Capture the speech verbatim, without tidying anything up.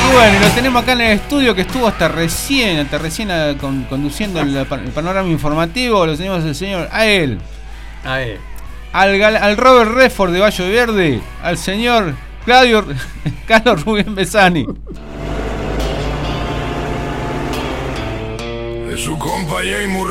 Y bueno, lo tenemos acá en el estudio que estuvo hasta recién, hasta recién a, con, conduciendo el, el panorama informativo. Lo tenemos el señor, a él. A él. Al, al Robert Redford de Valle Verde, al señor Claudio Carlos Rubén Besani. De su compañía y